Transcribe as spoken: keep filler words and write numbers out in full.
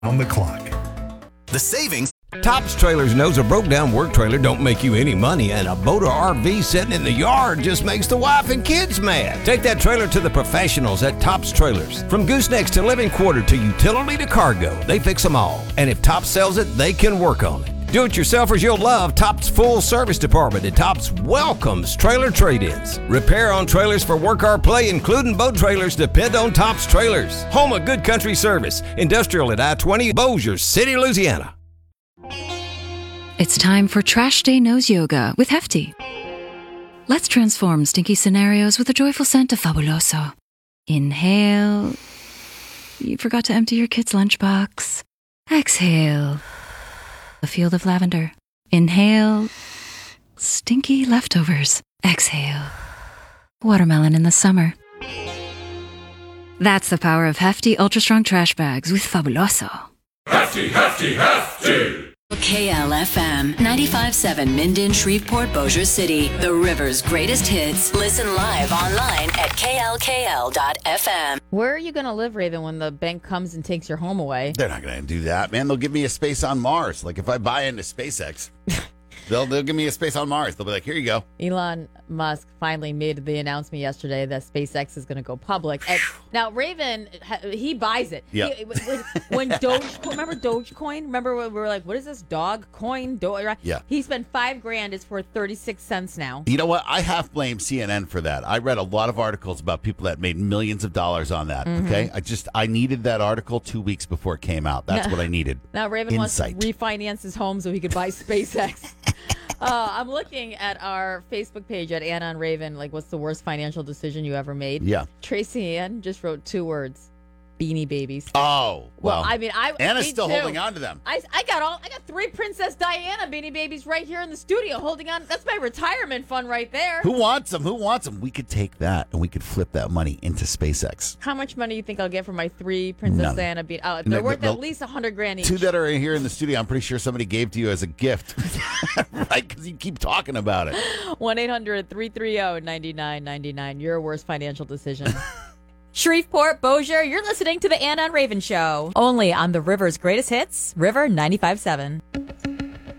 On the clock. The savings. Tops Trailers knows a broke-down work trailer don't make you any money, and a boat or R V sitting in the yard just makes the wife and kids mad. Take that trailer to the professionals at Tops Trailers. From goosenecks to living quarter to utility to cargo, they fix them all. And if Tops sells it, they can work on it. Do-it-yourselfers you'll love Tops Full Service Department at Tops welcomes trailer trade-ins. Repair on trailers for work or play, including boat trailers, depend on Tops Trailers. Home of good country service. Industrial at I twenty, Bossier City, Louisiana. It's time for Trash Day Nose Yoga with Hefty. Let's transform stinky scenarios with a joyful scent of Fabuloso. Inhale. You forgot to empty your kid's lunchbox. Exhale. A field of lavender. Inhale. Stinky leftovers. Exhale. Watermelon in the summer. That's the power of Hefty Ultra Strong Trash Bags with Fabuloso. Hefty, Hefty, Hefty! K L F M ninety-five point seven Minden, Shreveport, Bossier City. The river's greatest hits. Listen live online at K L K L dot F M. Where are you going to live, Raven, when the bank comes and takes your home away? They're not going to do that, man. They'll give me a space on Mars. Like if I buy into SpaceX, they'll they'll give me a space on Mars. They'll be like, here you go. Elon Musk finally made the announcement yesterday that SpaceX is going to go public. And now, Raven, he buys it. Yeah. He, when, when Dogecoin, remember Dogecoin? Remember when we were like, what is this dog coin? Do- yeah. He spent five grand. It's worth thirty-six cents now. You know what? I half blame C N N for that. I read a lot of articles about people that made millions of dollars on that. Mm-hmm. Okay. I just, I needed that article two weeks before it came out. That's what I needed. Now, Raven Insight. wants to refinance his home so he could buy SpaceX. Uh, I'm looking at our Facebook page at Anna and Raven, like, what's the worst financial decision you ever made? Yeah. Tracy Ann just wrote two words. Beanie Babies. Oh, well. Well, I mean, I Anna's me still too. holding on to them. I, I got all I got three Princess Diana Beanie Babies right here in the studio holding on. That's my retirement fund right there. Who wants them? Who wants them? We could take that and we could flip that money into SpaceX. How much money do you think I'll get for my three Princess None. Diana Beanie? Oh, they're No, worth the- at least a hundred grand each. Two that are here in the studio, I'm pretty sure somebody gave to you as a gift. Right? Because you keep talking about it. one eight hundred three three zero nine nine nine nine. Your worst financial decision. Shreveport, Bossier, you're listening to the Anna and Raven Show. Only on the river's greatest hits, River ninety-five point seven.